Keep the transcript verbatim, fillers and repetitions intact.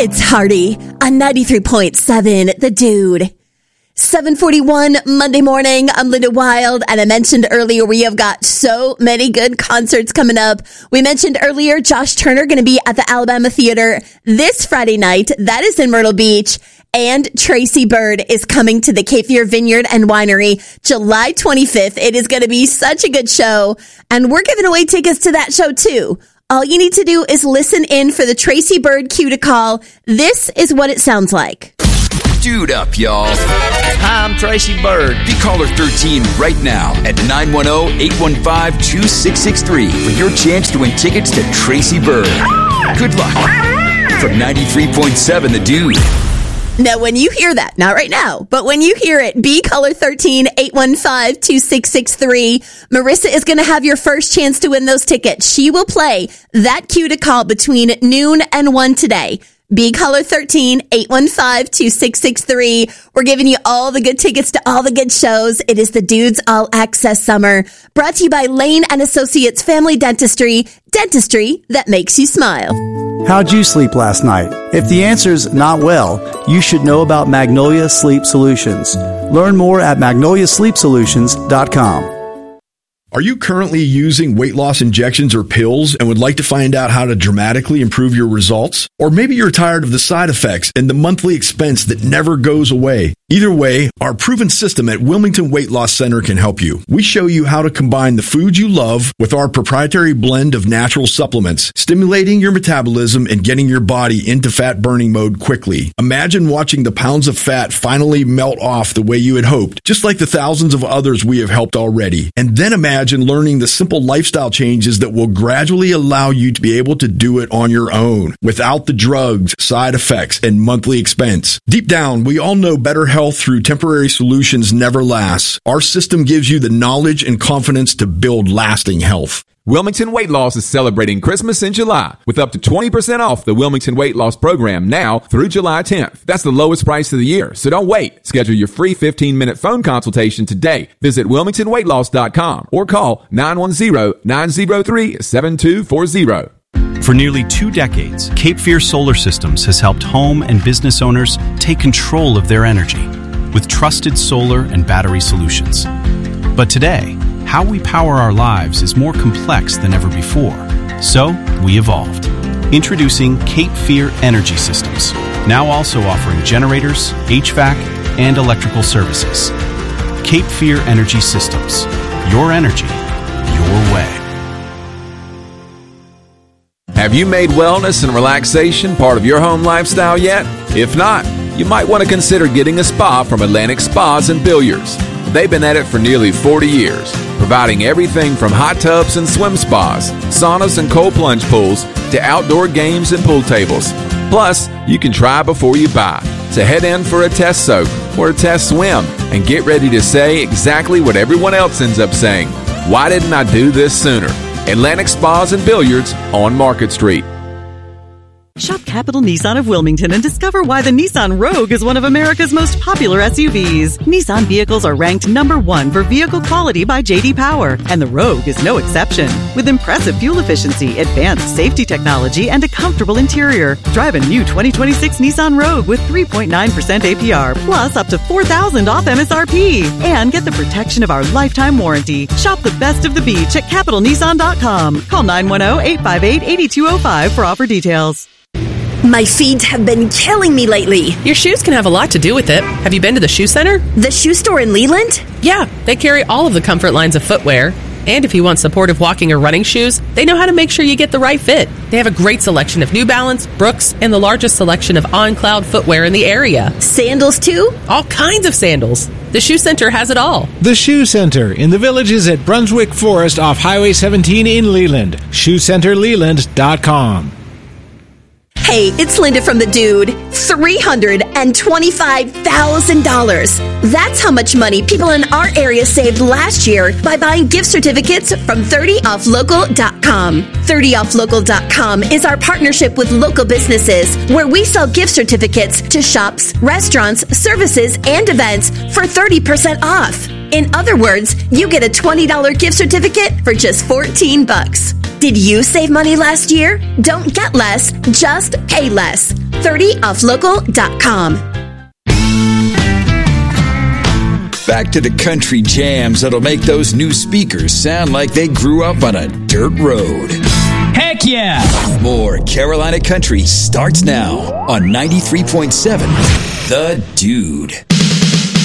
It's Hardy on ninety-three point seven, The Dude. seven forty-one Monday morning. I'm Linda Wild, and I mentioned earlier we have got so many good concerts coming up. We mentioned earlier Josh Turner going to be at the Alabama Theater this Friday night. That is in Myrtle Beach. And Tracy Byrd is coming to the Cape Fear Vineyard and Winery July twenty-fifth. It is going to be such a good show, and we're giving away tickets to that show too. All you need to do is listen in for the Tracy Byrd cue to call. This is what it sounds like. Dude up, y'all. Hi, I'm Tracy Byrd. Be caller thirteen right now at nine one zero, eight one five, two six six three for your chance to win tickets to Tracy Byrd. Good luck. From ninety-three point seven, The Dude. Now, when you hear that, not right now, but when you hear it, be caller thirteen, eight one five, two six six three. Marissa is going to have your first chance to win those tickets. She will play that cue to call between noon and one today. Be caller thirteen, eight one five, two six six three. We're giving you all the good tickets to all the good shows. It is the Dudes All Access Summer. Brought to you by Lane and Associates Family Dentistry. Dentistry that makes you smile. How'd you sleep last night? If the answer's not well, you should know about Magnolia Sleep Solutions. Learn more at magnolia sleep solutions dot com. Are you currently using weight loss injections or pills and would like to find out how to dramatically improve your results? Or maybe you're tired of the side effects and the monthly expense that never goes away. Either way, our proven system at Wilmington Weight Loss Center can help you. We show you how to combine the foods you love with our proprietary blend of natural supplements, stimulating your metabolism and getting your body into fat burning mode quickly. Imagine watching the pounds of fat finally melt off the way you had hoped, just like the thousands of others we have helped already. And then imagine learning the simple lifestyle changes that will gradually allow you to be able to do it on your own, without the drugs, side effects, and monthly expense. Deep down, we all know better health through temporary solutions never lasts. Our system gives you the knowledge and confidence to build lasting health. Wilmington Weight Loss is celebrating Christmas in July with up to twenty percent off the Wilmington Weight Loss program now through July tenth. That's the lowest price of the year, so don't wait. Schedule your free fifteen-minute phone consultation today. Visit wilmington weight loss dot com or call nine one zero, nine zero three, seven two four zero. For nearly two decades, Cape Fear Solar Systems has helped home and business owners take control of their energy with trusted solar and battery solutions. But today, how we power our lives is more complex than ever before. So, we evolved. Introducing Cape Fear Energy Systems, now also offering generators, H V A C, and electrical services. Cape Fear Energy Systems. Your energy, your way. Have you made wellness and relaxation part of your home lifestyle yet? If not, you might want to consider getting a spa from Atlantic Spas and Billiards. They've been at it for nearly forty years, providing everything from hot tubs and swim spas, saunas and cold plunge pools, to outdoor games and pool tables. Plus, you can try before you buy. So head in for a test soak or a test swim and get ready to say exactly what everyone else ends up saying. Why didn't I do this sooner? Atlantic Spas and Billiards on Market Street. Shop Capital Nissan of Wilmington and discover why the Nissan Rogue is one of America's most popular S U Vs. Nissan vehicles are ranked number one for vehicle quality by J D Power, and the Rogue is no exception. With impressive fuel efficiency, advanced safety technology, and a comfortable interior, drive a new twenty twenty-six Nissan Rogue with three point nine percent A P R, plus up to four thousand dollars off M S R P, and get the protection of our lifetime warranty. Shop the best of the beach at capital nissan dot com. Call nine one zero, eight five eight, eight two zero five for offer details. My feet have been killing me lately. Your shoes can have a lot to do with it. Have you been to the shoe center? The shoe store in Leland? Yeah, they carry all of the comfort lines of footwear. And if you want supportive walking or running shoes, they know how to make sure you get the right fit. They have a great selection of New Balance, Brooks, and the largest selection of on-cloud footwear in the area. Sandals, too? All kinds of sandals. The Shoe Center has it all. The Shoe Center in the Villages at Brunswick Forest off Highway seventeen in Leland. shoe center leland dot com. Hey, it's Linda from The Dude. three hundred twenty-five thousand dollars. That's how much money people in our area saved last year by buying gift certificates from thirty off local dot com. thirty off local dot com is our partnership with local businesses where we sell gift certificates to shops, restaurants, services, and events for thirty percent off. In other words, you get a twenty dollars gift certificate for just fourteen bucks. Did you save money last year? Don't get less, just pay less. thirty off local dot com. Back to the country jams that'll make those new speakers sound like they grew up on a dirt road. Heck yeah! More Carolina Country starts now on ninety-three point seven The Dude.